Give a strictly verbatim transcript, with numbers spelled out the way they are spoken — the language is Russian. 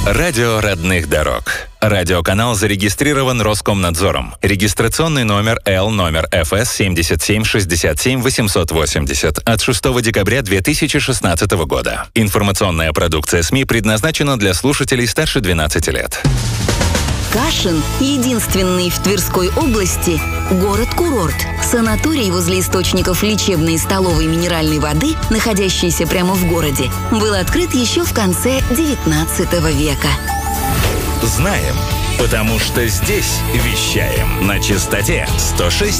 Радио родных дорог. Радиоканал зарегистрирован Роскомнадзором. Регистрационный номер Л номер эф эс семь семь шесть семь восемь восемь ноль от шестого декабря две тысячи шестнадцатого года. Информационная продукция СМИ предназначена для слушателей старше двенадцати лет. Кашин – единственный в Тверской области город-курорт. Санаторий возле источников лечебной и столовой минеральной воды, находящийся прямо в городе, был открыт еще в конце девятнадцатого века. Знаем, потому что здесь вещаем на частоте сто шесть